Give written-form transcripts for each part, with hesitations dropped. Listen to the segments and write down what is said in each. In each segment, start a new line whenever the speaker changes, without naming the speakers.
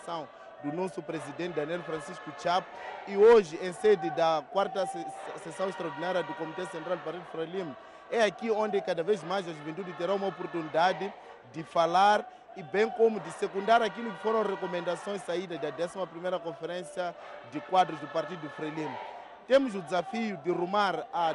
recomendação do nosso presidente Daniel Francisco Chapo, e hoje, em sede da quarta sessão extraordinária do Comitê Central do Partido Frelimo, é aqui onde cada vez mais a juventude terá uma oportunidade de falar e bem como de secundar aquilo que foram recomendações saídas da 11ª Conferência de Quadros do Partido Frelimo. Temos o desafio de rumar a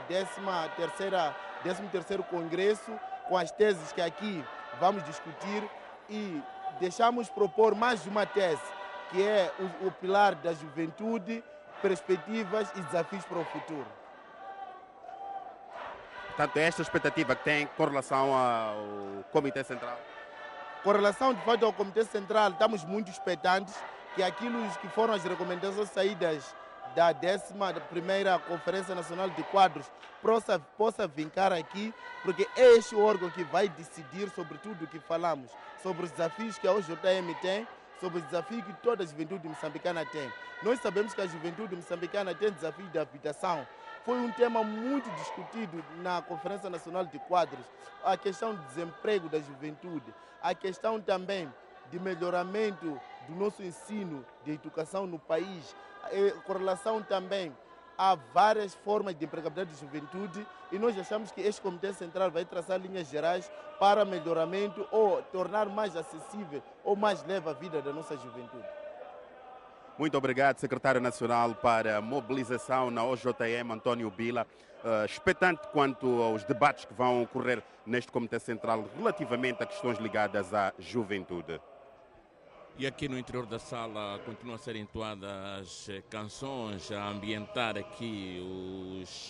13º Congresso com as teses que aqui vamos discutir e deixamos propor mais uma tese, que é o pilar da juventude, perspectivas e desafios para o futuro.
Portanto, é esta expectativa que tem com relação ao Comitê Central?
Com relação, de fato, ao Comitê Central, estamos muito expectantes que aquilo que foram as recomendações saídas da 11ª Conferência Nacional de Quadros possa vincar aqui, porque é este órgão que vai decidir sobre tudo o que falamos, sobre os desafios que a OJM tem, sobre os desafios que toda a juventude moçambicana tem. Nós sabemos que a juventude moçambicana tem desafio de habitação. Foi um tema muito discutido na Conferência Nacional de Quadros, a questão do desemprego da juventude, a questão também de melhoramento do nosso ensino de educação no país, com relação também a várias formas de empregabilidade da juventude, e nós achamos que este Comitê Central vai traçar linhas gerais para melhoramento ou tornar mais acessível ou mais leve a vida da nossa juventude.
Muito obrigado, secretário nacional para a mobilização na OJM, António Bila. Expectante quanto aos debates que vão ocorrer neste Comitê Central relativamente a questões ligadas à juventude.
E aqui no interior da sala continuam a ser entoadas canções a ambientar aqui os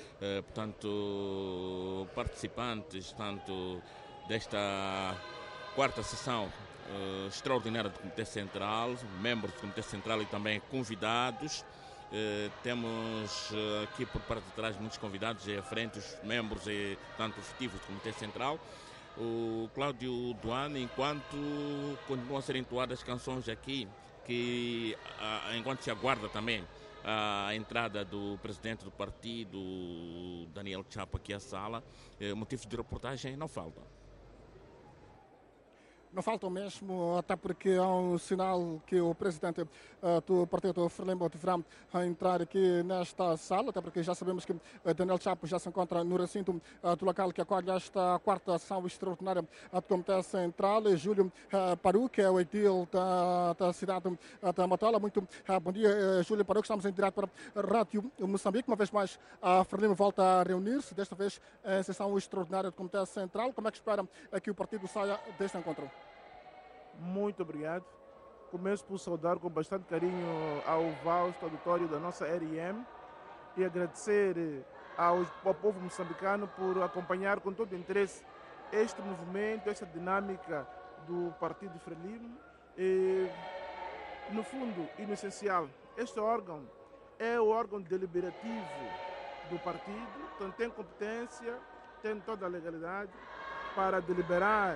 participantes tanto desta quarta sessão extraordinária do Comitê Central, membros do Comitê Central e também convidados. Temos aqui por parte de trás muitos convidados e à frente os membros e tanto efetivos do Comitê Central. O Cláudio Duane, enquanto continuam a ser entoadas canções aqui, que enquanto se aguarda também a entrada do presidente do partido, Daniel Chapo, aqui à sala, motivos de reportagem não faltam.
Não faltam mesmo, até porque há um sinal que o presidente do Partido Frelimo deverá entrar aqui nesta sala, até porque já sabemos que Daniel Chapo já se encontra no recinto do local que acolhe esta quarta sessão extraordinária do Comitê Central. Júlio Paru, que é o edil da cidade da Matola. Muito bom dia, Júlio Paru, que estamos em direto para a Rádio Moçambique. Uma vez mais, a Frelimo volta a reunir-se, desta vez em sessão extraordinária do Comitê Central. Como é que espera que o partido saia deste encontro?
Muito obrigado. Começo por saudar com bastante carinho ao vasto auditório da nossa RM e agradecer ao povo moçambicano por acompanhar com todo o interesse este movimento, esta dinâmica do Partido Frelimo. E, no fundo e no essencial, este órgão é o órgão deliberativo do partido, então tem competência, tem toda a legalidade para deliberar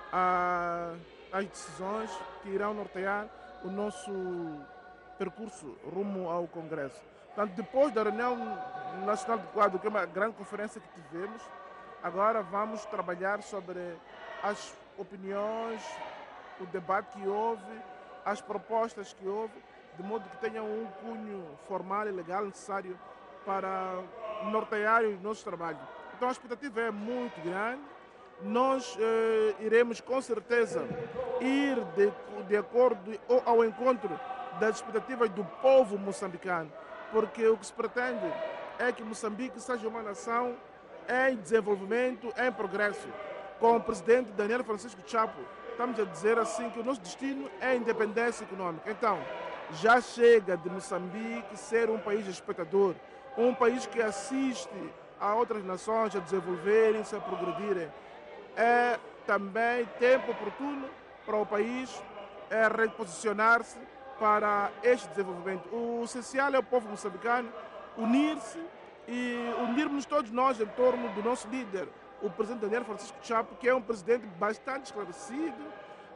as decisões que irão nortear o nosso percurso rumo ao Congresso. Portanto, depois da reunião nacional de quadro, que é uma grande conferência que tivemos, agora vamos trabalhar sobre as opiniões, o debate que houve, as propostas que houve, de modo que tenham um cunho formal e legal necessário para nortear o nosso trabalho. Então a expectativa é muito grande. Nós iremos com certeza ir de acordo ou ao encontro das expectativas do povo moçambicano, porque o que se pretende é que Moçambique seja uma nação em desenvolvimento, em progresso. Com o presidente Daniel Francisco Chapo, estamos a dizer assim que o nosso destino é a independência econômica. Então, já chega de Moçambique ser um país espectador, um país que assiste a outras nações a desenvolverem-se, a progredirem. É também tempo oportuno para o país reposicionar-se para este desenvolvimento. O essencial é o povo moçambicano unir-se e unirmos todos nós em torno do nosso líder, o presidente Daniel Francisco Chapo, que é um presidente bastante esclarecido,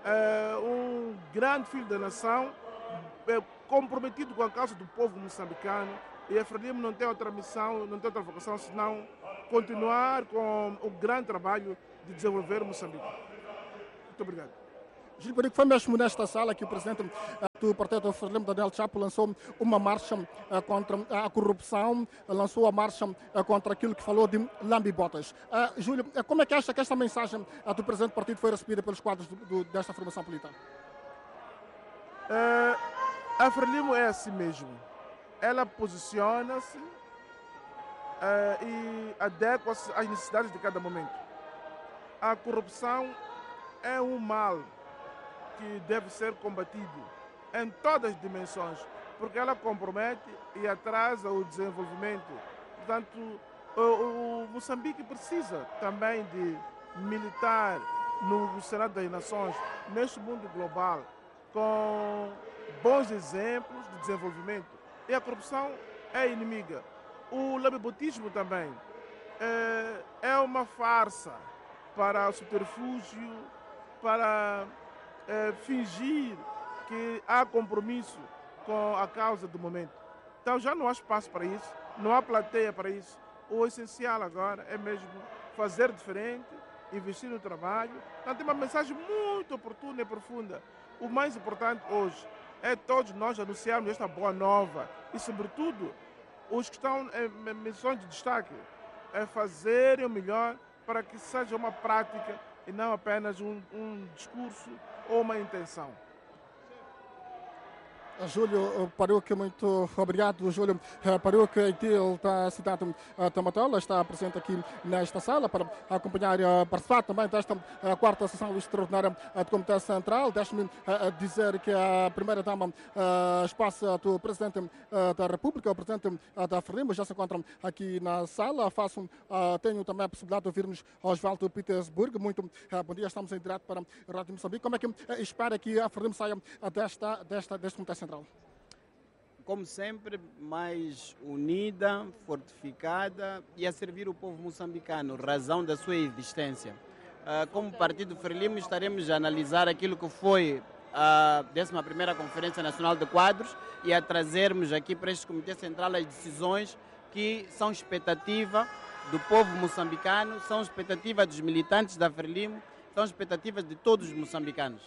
um grande filho da nação, comprometido com a causa do povo moçambicano. E a Frelimo não tem outra missão, não tem outra vocação, senão continuar com o grande trabalho de desenvolver Moçambique. Muito obrigado.
Júlio Perigo, foi mesmo nesta sala que o presidente do Partido Frelimo, Daniel Chapo, lançou uma marcha contra a corrupção, lançou a marcha contra aquilo que falou de lambibotas. Júlio, como é que acha que esta mensagem do presidente do partido foi recebida pelos quadros desta formação política?
A Frelimo é assim mesmo. Ela posiciona-se e adequa-se às necessidades de cada momento. A corrupção é um mal que deve ser combatido em todas as dimensões, porque ela compromete e atrasa o desenvolvimento. Portanto, o Moçambique precisa também de militar no Senado das Nações, neste mundo global, com bons exemplos de desenvolvimento. E a corrupção é inimiga. O lambibotismo também é uma farsa para o subterfúgio, para fingir que há compromisso com a causa do momento. Então já não há espaço para isso, não há plateia para isso. O essencial agora é mesmo fazer diferente, investir no trabalho. Então tem uma mensagem muito oportuna e profunda. O mais importante hoje é todos nós anunciarmos esta boa nova e, sobretudo, os que estão em missões de destaque, é fazerem o melhor para que seja uma prática e não apenas um discurso ou uma intenção.
Júlio Paruque, muito obrigado. Júlio Paruque, ele está citado Tamatola, está presente aqui nesta sala para acompanhar e participar também desta quarta sessão extraordinária do Comitê Central. Deixe-me dizer que a primeira-dama, espaço do Presidente da República, o Presidente da Frelimo, já se encontra aqui na sala. Tenho também a possibilidade de ouvirmos Osvaldo Petersburg. Muito bom dia, estamos em direto para a Rádio Moçambique. Como é que espera que a Frelimo saia deste Comitê Central?
Como sempre, mais unida, fortificada e a servir o povo moçambicano, razão da sua existência. Como Partido Frelimo, estaremos a analisar aquilo que foi a 11ª Conferência Nacional de Quadros e a trazermos aqui para este Comitê Central as decisões que são expectativa do povo moçambicano, são expectativa dos militantes da Frelimo, são expectativas de todos os moçambicanos.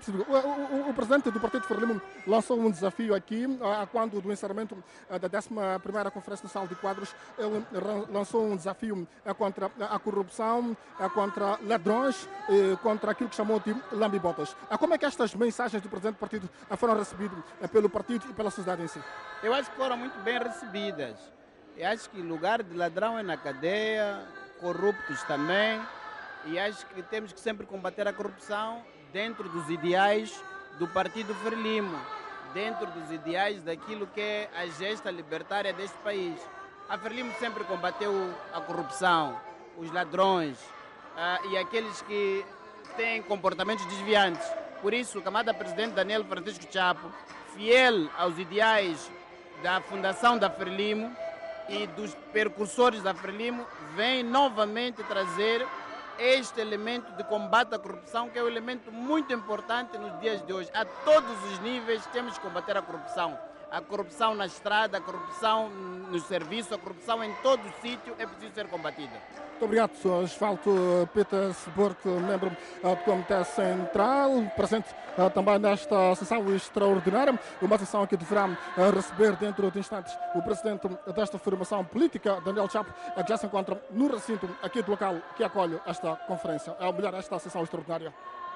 O presidente do Partido Frelimo lançou um desafio aqui, quando do encerramento da 11ª Conferência Nacional de Quadros, ele lançou um desafio contra a corrupção, contra ladrões, contra aquilo que chamou de lambibotas. Como é que estas mensagens do presidente do partido foram recebidas pelo partido e pela sociedade em si?
Eu acho que foram muito bem recebidas. Eu acho que o lugar de ladrão é na cadeia, corruptos também. E acho que temos que sempre combater a corrupção dentro dos ideais do Partido Frelimo, dentro dos ideais daquilo que é a gesta libertária deste país. A Frelimo sempre combateu a corrupção, os ladrões e aqueles que têm comportamentos desviantes. Por isso, o camarada presidente Daniel Francisco Chapo, fiel aos ideais da fundação da Frelimo e dos percursores da Frelimo, vem novamente trazer este elemento de combate à corrupção, que é um elemento muito importante nos dias de hoje. A todos os níveis temos que combater a corrupção. A corrupção na estrada, a corrupção no serviço, a corrupção em todo o sítio é preciso ser combatida.
Muito obrigado, Osvaldo Petersburg, membro do Comitê Central, presente também nesta sessão extraordinária, uma sessão que deverá receber dentro de instantes o presidente desta formação política, Daniel Chapo, que já se encontra no recinto aqui do local que acolhe esta conferência, esta sessão extraordinária.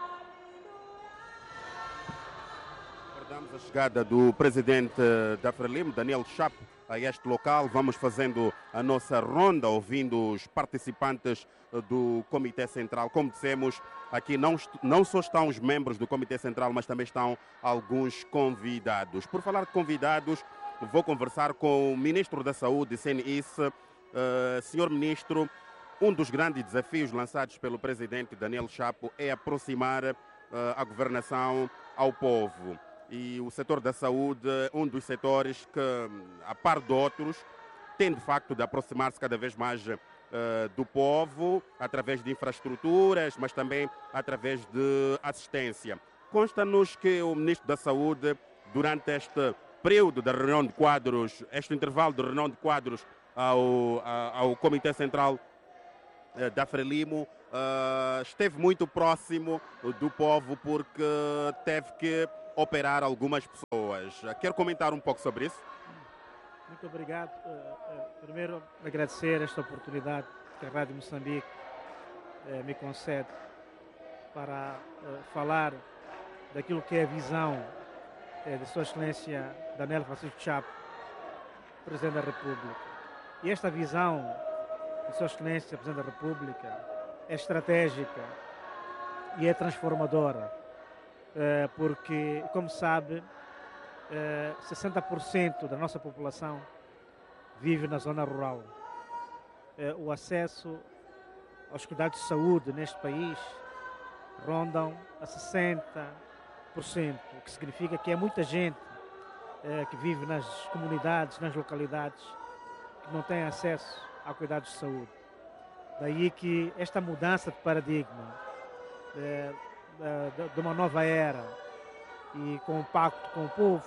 Aguardamos a chegada do presidente da Frelimo, Daniel Chapo, a este local. Vamos fazendo a nossa ronda, ouvindo os participantes do Comitê Central. Como dissemos, aqui não só estão os membros do Comitê Central, mas também estão alguns convidados. Por falar de convidados, vou conversar com o Ministro da Saúde, CNIS. Senhor Ministro, um dos grandes desafios lançados pelo presidente Daniel Chapo é aproximar a governação ao povo. E o setor da saúde, um dos setores que, a par de outros, tem de facto de aproximar-se cada vez mais do povo, através de infraestruturas, mas também através de assistência. Consta-nos que o Ministro da Saúde, durante este período da reunião de quadros, este intervalo de reunião de quadros ao Comitê Central da Frelimo, esteve muito próximo do povo porque teve que operar algumas pessoas. Quer comentar um pouco sobre isso?
Muito obrigado. Primeiro, agradecer esta oportunidade que a Rádio Moçambique me concede para falar daquilo que é a visão de Sua Excelência Daniel Francisco Chapo, Presidente da República. E esta visão de Sua Excelência Presidente da República é estratégica e é transformadora, porque, como sabe, 60% da nossa população vive na zona rural. O acesso aos cuidados de saúde neste país rondam a 60%, o que significa que é muita gente que vive nas comunidades, nas localidades, que não tem acesso a cuidados de saúde. Daí que esta mudança de paradigma de uma nova era e com o pacto com o povo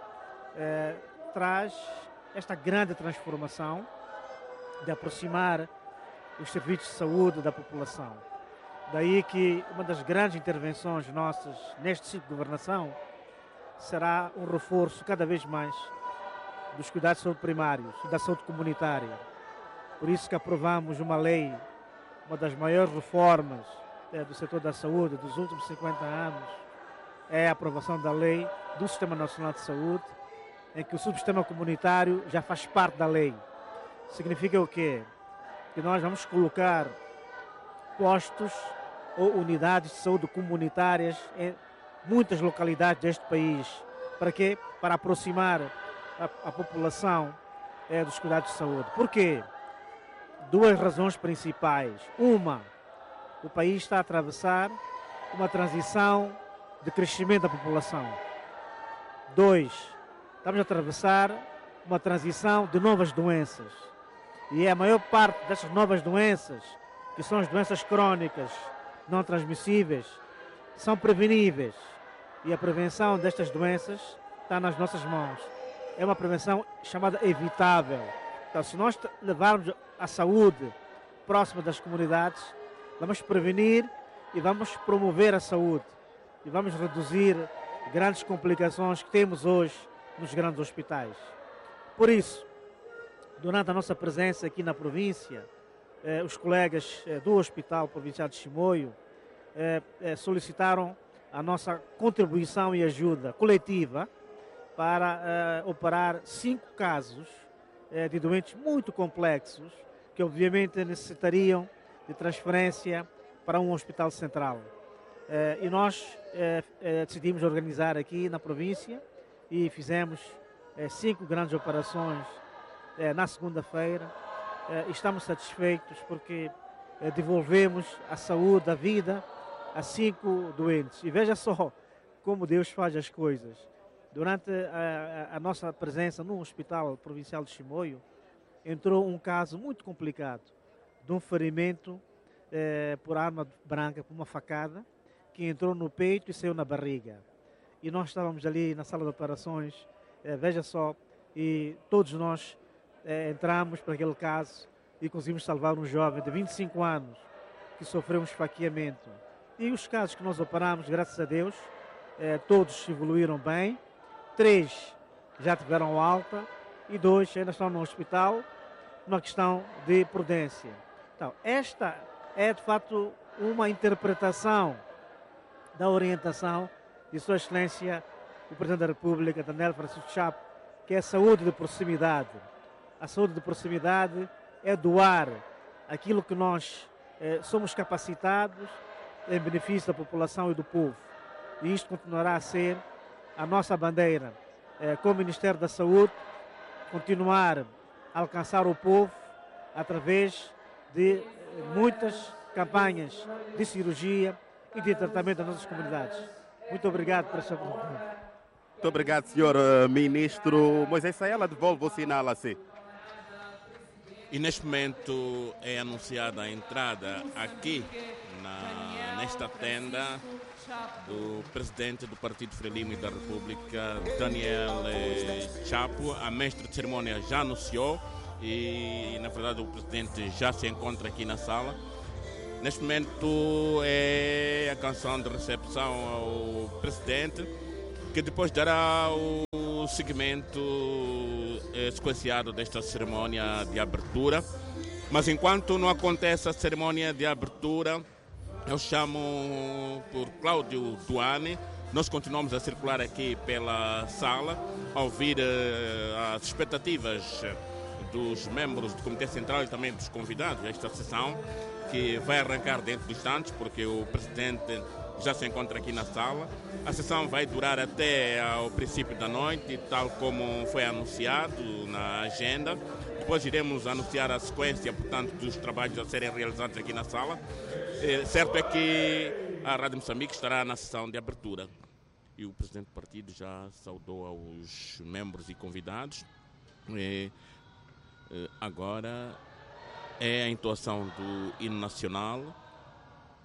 traz esta grande transformação de aproximar os serviços de saúde da população. Daí que uma das grandes intervenções nossas neste ciclo de governação será um reforço cada vez mais dos cuidados de saúde primários e da saúde comunitária. Por isso que aprovamos uma lei, uma das maiores reformas do setor da saúde dos últimos 50 anos, é a aprovação da lei do Sistema Nacional de Saúde, em que o subsistema comunitário já faz parte da lei. Significa o quê? Que nós vamos colocar postos ou unidades de saúde comunitárias em muitas localidades deste país. Para quê? Para aproximar a população dos cuidados de saúde. Por quê? Duas razões principais. Uma, o país está a atravessar uma transição de crescimento da população. Dois, estamos a atravessar uma transição de novas doenças. E a maior parte dessas novas doenças, que são as doenças crónicas, não transmissíveis, são preveníveis. E a prevenção destas doenças está nas nossas mãos. É uma prevenção chamada evitável. Então, se nós levarmos a saúde próxima das comunidades, vamos prevenir e vamos promover a saúde. E vamos reduzir grandes complicações que temos hoje nos grandes hospitais. Por isso, durante a nossa presença aqui na província, os colegas do Hospital Provincial de Chimoio solicitaram a nossa contribuição e ajuda coletiva para operar 5 casos de doentes muito complexos que obviamente necessitariam de transferência para um hospital central. E nós decidimos organizar aqui na província e fizemos 5 grandes operações na segunda-feira. Estamos satisfeitos porque devolvemos a saúde, a vida a 5 doentes. E veja só como Deus faz as coisas. Durante a nossa presença no Hospital Provincial de Chimoio, entrou um caso muito complicado de um ferimento por arma branca, por uma facada, que entrou no peito e saiu na barriga. E nós estávamos ali na sala de operações, veja só, e todos nós entramos para aquele caso e conseguimos salvar um jovem de 25 anos que sofreu um esfaqueamento. E os casos que nós operamos, graças a Deus, todos evoluíram bem. 3 já tiveram alta e 2 ainda estão no hospital, numa questão de prudência. Então, esta é de facto uma interpretação da orientação de Sua Excelência, o Presidente da República, Daniel Francisco Chapo, que é a saúde de proximidade. A saúde de proximidade é doar aquilo que nós somos capacitados em benefício da população e do povo. E isto continuará a ser a nossa bandeira, com o Ministério da Saúde, continuar a alcançar o povo através de muitas campanhas de cirurgia e de tratamento das nossas comunidades. Muito obrigado por essa oportunidade.
Muito obrigado, Sr. Ministro. Moisés Saela, devolve o sinal assim.
E neste momento é anunciada a entrada aqui nesta tenda do presidente do Partido Frelimo e da República, Daniel Chapo. A mestre de cerimônia já anunciou e, na verdade, o presidente já se encontra aqui na sala. Neste momento é a canção de recepção ao presidente, que depois dará o seguimento sequenciado desta cerimónia de abertura. Mas enquanto não acontece a cerimónia de abertura, eu chamo por Cláudio Duane. Nós continuamos a circular aqui pela sala, a ouvir as expectativas dos membros do Comitê Central e também dos convidados desta sessão, que vai arrancar dentro de instantes, porque o presidente já se encontra aqui na sala. A sessão vai durar até ao princípio da noite, tal como foi anunciado na agenda. Depois iremos anunciar a sequência, portanto, dos trabalhos a serem realizados aqui na sala. Certo é que a Rádio Moçambique estará na sessão de abertura. E o presidente do partido já saudou aos membros e convidados. Agora é a entoação do hino nacional.